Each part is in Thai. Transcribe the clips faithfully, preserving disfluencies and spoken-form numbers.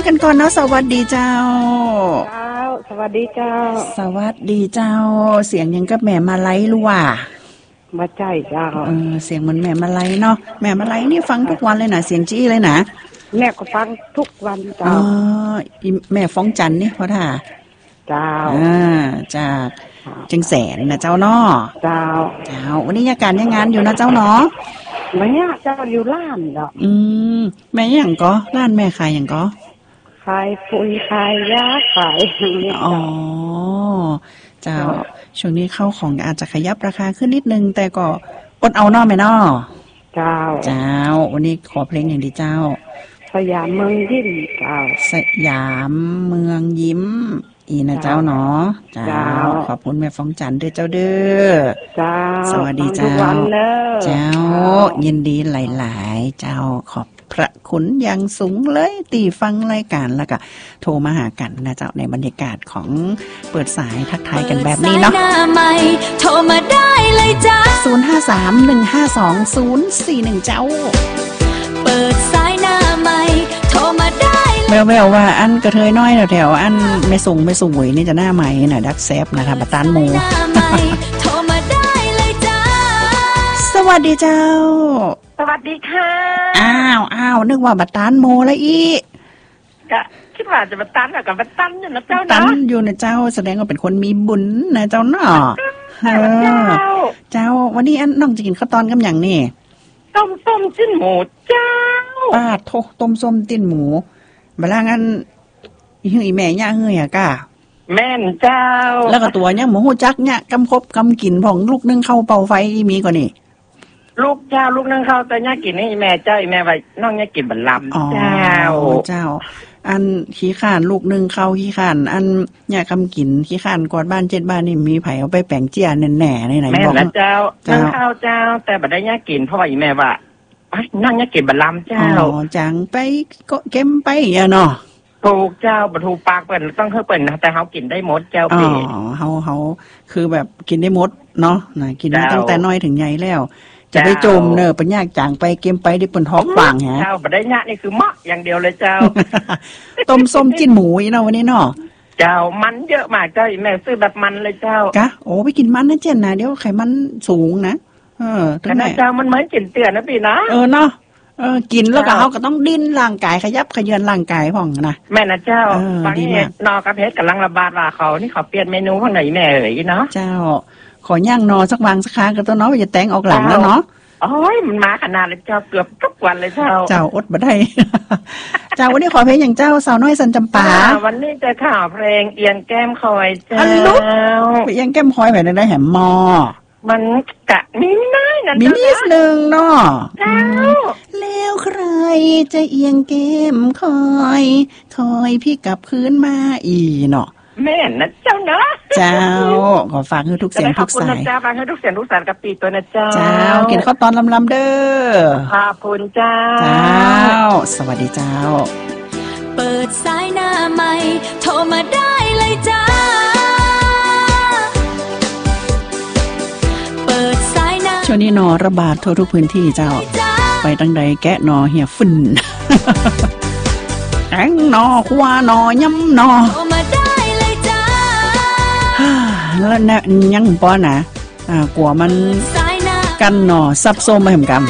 กันก่อนเนาะสวัสดีเจ้าเจ้าสวัสดีเจ้าสวัสดีเจ้าเสียงยังกับแม่มาไลรู้ว่ามาใจเจ้าเออเสียงเหมือนแม่มาไลเนาะแม่มาไลนี่ฟังทุกวันเลยนะเสียงจี้เลยนะแม่ก็ฟังทุกวันเจ้าอ๋อแม่ฟ้องจันนี่เพราะท่าเจ้าอ่าจากจังแสนนะเจ้าเนาะเจ้าเจ้าวันนี้ยังการยังงานอยู่นะเจ้าเนาะแม่เจ้าอยู่ร้านดอกอืมแม่ยังก็ร้านแม่ขายยังก็ขายปุ๋ยขายยาขายอ๋อเจ้าช่วงนี้เข้าของอาจจะขยับราคาขึ้นนิดนึงแต่ก็อดเอาเนาะแม่เนาะเจ้าเจ้าวันนี้ขอเพลงอย่างดีเจ้าสยามเมืองยิ้มเจ้าสยามเมืองยิ้มอีนะเจ้าเนาะเจ้าขอบคุณแม่ฟองจันด้วยเจ้าเด้อเจ้าสวัสดีเจ้าเจ้ายินดีหลายๆเจ้าขอบพระคุณอย่างสูงเลยตีฟังรายการแล้วก็โทรมาหากันนะเจ้าในบรรยากาศของเปิดสายทักทายกันแบบนี้เนาะโทรมาได้เลยจ้าศูนย์ ห้า สาม หนึ่ง ห้า สอง ศูนย์ สี่ หนึ่งเจ้าเปิดสายหน้าใหม่โทรมาได้แววๆว่าอันกระเทยน้อยแถวๆอันไม่ส่งไม่สวยนี่จะหน้าใหม่น่ะดักแซฟนะคะบัตตันโมโทรมาได้เลยจ้าสวัสดีเจ้าสวัสดีค่ะอ้าวอ้าวนึกว่าบัตตันโมแล้วอีก็คิดว่าจะบัตตันกับบัตตันอยู่นะเจ้านะตันอยู่นะเจ้าแสดงว่าเป็นคนมีบุญนะเจ้าเนาะเจ้าวันนี้อันน้องจะกินข้าวตอนกับอย่างนี่ต้มส้มจิ้นหมูเจ้าป้าโทต้มส้มจิ้นหมูบลางั้นอีแม่ย่าเฮยอ่ะก้าแม่นเจ้าแล้วก็ตัวเนี่ยหมูหูจักเนี่ยกำคบกำกินผ่องลูกนึ่งเข้าเป่าไฟมีกว่านี่ลูกเจ้าลูกนึ่งเข้าแต่ย่ากินนี่แม่เจ้าอีแม่ไว้น้องย่ากินบัลลัมเจ้าเจ้าอันขี้ข้านลูกนึ่งเข้าขี้ข้านอันเนี่ยกำกินขี้ข้านกอดบ้านเจ็ดบ้านนี่มีไผเอาไปแป้งเจียแน่ๆในไหนบอกแม่แล้วเจ้านึ่งเข้าเจ้าแต่บัดได้ย่ากินเพราะว่าอีแม่ว่านั่งย่ากินบัลลัมเจ้าอ๋อจังไปก็เก็มไปอ่ะเนาะถูกเจ้าบรรทุปากเปิ่นต้องเฮาเปิ่นนะแต่เฮากินได้หมดเจ้าพี่อ๋อเฮาเฮาคือแบบกินได้หมดเนาะนะกินได้ตั้งแต่น้อยถึงใหญ่แล้วจะไปจมเนอปัญญาจางไปเกมไปได้เปิ้นท้องว่างฮะเจ้าบ่ได้ยะนี่คือเหมาะอย่างเดียวเลยเจ้าต้มส้มจิ้นหมูอีเนาะวันนี้เนาะเจ้ามันเยอะมากเจ้าแม่ซื้อแบบมันเลยเจ้ากะโอ้ไปกินมันนะเจนนะเดี๋ยวไขมันสูงนะเออถึงแม่เจ้ามันเหมือนกินเตือนนะพี่นะเออเนาะเออกินแล้วก็เฮาก็ต้องดิ้นร่างกายขยับขยื่นร่างกายพ่องนะแม่นะเจ้าฟังนี่นอกระเพชรกำลังระบาดว่าเขานี่เขาเปลี่ยนเมนูข้างไหนแม่เอ๋ยเนาะเจ้าขอย่างนอสักวางสักครั้งก็ต้องเนาะจะแต่งออกหลังแล้วเนาะโอ้ยมันมาขนาดเลยเจ้าเกือบทุกวันเลยเจ้าเจ้าอดบ่ได้เจ้าวันนี้ขอเพลงอย่างเจ้าสาวน้อยสันจำปาวันนี้จะข่าวเพลงเอียงแก้มคอยเจ้าเอียงแก้มคอยแบบได้แหมมอมันกะมีน้อยนะมีนิดนึงเนาะเจ้าแล้วใครจะเอียงแก้มคอยคอยพี่กลับคืนมาอีเนาะแม่นะเจ้านะเจ้าขอฝากให้ทุกเสียงทุกสายเจ้าฝากให้ทุกเสียงทุกสายกับปีตัวนะเจ้าเจ้ากินข้าวตอนลำๆเด้อขอบคุณเจ้าเจ้าสวัสดีเจ้าเปิดสายหน้าใหม่โทรมาได้เลยจ้าเปิดสายหน้าช่วงนี้นอระบาดทั่วทุกพื้นที่เจ้าไปตั้งใดแกะนอเหี่ยฝุ่นแองนอควานอย่ำนอแล้วเนี่ยยังป้อนะอ่ากลัวมันกันหนอซับซ้อนมาเหมือนกัน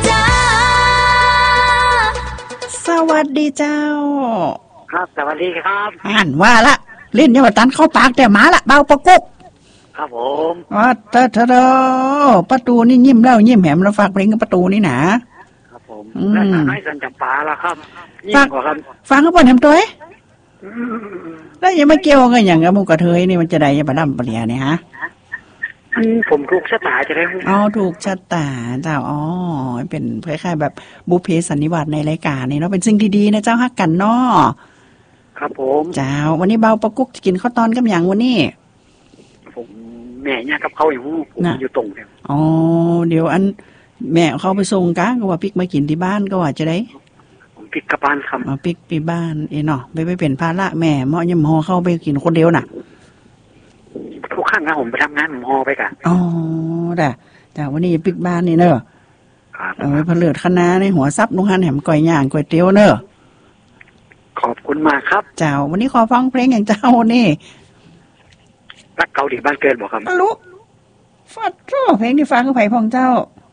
สวัสดีเจ้าครับสวัสดีครับอ่านว่าละเล่นยาตันเข้าปากแต่หมาละเบาประกบครับผมอ๋อเธอเธอประตูนี่ยิ้มแล้วยิ้มแหมแล้วฝากเพลงกับประตูนี่นะครับผมแล้วสาวน้อยสันจำปาละครับยิ้มกว่าครับฟังเขาบ่นทำตัวแล้วยังไม่เกี่ยวกันอย่างกับมุกกระเทยนี่มันจะได้ยังประดับประเดี๋ยวเนี่ยฮะผมถูกชะตาจะได้อ๋อถูกชะตาเจ้าอ๋อเป็นคล้ายๆแบบบุพเพสันนิวาสในรายการนี่เนาะเป็นสิ่งดีๆนะเจ้าฮักกันเนาะครับผมเจ้าวันนี้เบาประกุกจะกินข้าวตอนกับอย่างวันนี้ผมแม่เนี่ยกับเขาอยู่ผมอยู่ตรงเนี่ยอ๋อเดี๋ยวอันแม่เขาไปส่งกะก็ว่าปิกมากินที่บ้านก็ว่าจะได้ปิกกับบ้านครับมาปิกไปบ้านเอเนาะไปไปเป็นภาระแม่เมาะยำหอเข้าไปกินคนเดียวน่ะทุกครั้งนะผมไปทำงานผมหอไปกันอ๋อแต่แต่วันนี้ปิกบ้านนี่เนอะเอาไปผลิตคณะในหัวซับนุ่งหันแหมก่อยย่างก๋วยเตี๋ยวเนอะขอบคุณมากครับเจ้าวันนี้ขอฟังเพลงอย่างเจ้านี่รักเก่าที่บ้านเกิดบอกครับรู้ฟัดโจ้เพลงที่ฟังคือไผ่พองเจ้า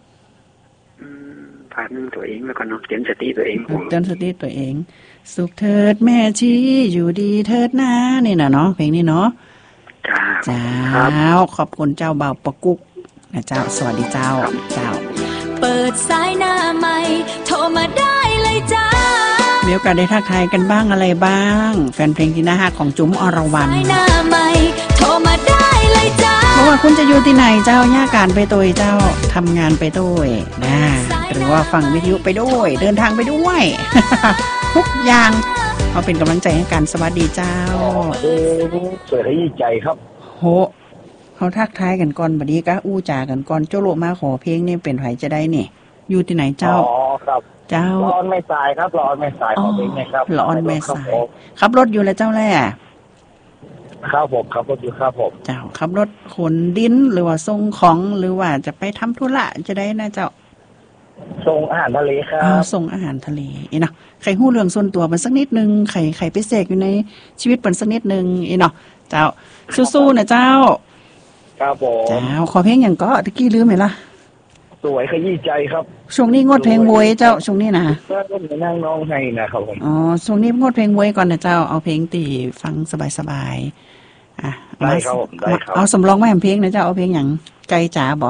ผ่านตัวเองแล้วก็น้องเตือนสติตัวเองเตือนสติตัวเองสุขเถิดแม่ชี้อยู่ดีเถิดนะนี่นะเนาะเพลงนี้เนาะจ้าเจ้าขอบคุณเจ้าบ่าวปะกุ๊กนะเจ้าสวัสดีเจ้าเจ้าเปิดสายหน้าใหม่โทรมาได้เลยจ้ามีโอกาสได้ทักทายกันบ้างอะไรบ้างแฟนเพลงที่น่าฮักของจุ๋มอรวรรณหน้าใหม่โทรมาได้เลยจ้าเพราะว่าคุณจะอยู่ที่ไหนเจ้าย่าการไปตัวเจ้าทำงานไปด้วยนะหรือว่าฟังวิทยุไปด้วยเดินทางไปด้วย ทุกอย่างเขาเป็นกำลังใจให้กันสวัสดีเจ้าเออสวยให้ใจครับโหเขาทักทายกันก่อนบัดนี้ก็อู้จากันก่อนโจโลมาขอเพลงนี่เป็นไผจะได้นี่อยู่ที่ไหนเจ้าอ๋อครับเจ้าร้อนไม่สายครับร้อนไม่สายขอเพลงนะครับร้อนไม่สายขับรถอยู่แล้วเจ้าแล่ครับผมขับรถอยู่ครับผมเจ้าขับรถขนดินหรือว่าส่งของหรือว่าจะไปทำธุระจะได้นะเจ้าส่งอาหารทะเลครับอ๋อส่งอาหารทะเลอีเนาะใครฮู้เรื่องส่วนตัวมันสักนิดนึงใครใครไปเสกอยู่ในชีวิตมันสักนิดนึงอีเนาะเจ้าสู้ๆนะเจ้าครับผมเจ้าขอเพลงอย่างก็ตะกี้ลืมไหมล่ะสวยขยี้ใจครับช่วงนี้งดเพลงโวยเจ้าช่วงนี้นะก็นั่งน้องให้นะครับผมอ๋อช่วงนี้งดเพลงโวยก่อนนะเจ้าเอาเพลงตีฟังสบายๆอ่ะได้ครับได้ครับเอาสำรองไว้แห่งเพลงนะเจ้าเอาเพลงอย่างไกลจ๋าบ่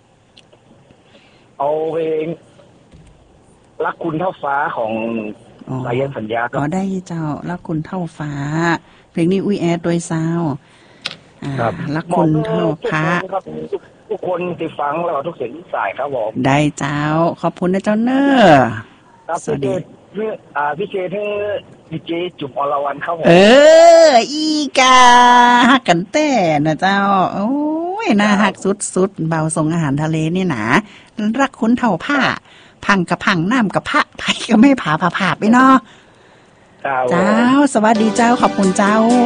เอาเพลงรักคุณเท่าฟ้าของสายันสัญญาก็ได้เจ้ารักคุณเท่าฟ้าเพลงนี้อุ้ยแอดโดยซาวอ่ารักคุณเท่าฟ้าทุกคนที่ฟังแล้วทุกเสียงสายครับผมได้เจ้าขอบคุณนะเจ้าเนอสวัสดีเพื่ออ่าพี่เจเธอพี่เจจุ๋มอรวรรณครับผมเอออีกาฮักกันแต่นะเจ้าโอ้ยน่าฮักสุดๆเบาส่งอาหารทะเลนี่นะรักคุณเท่าผ้าพังกับพังน้ำกับพระไผ่ก็ไม่ผาผาผาไปเนาะเจ้าสวัสดีเจ้าขอบคุณเจ้า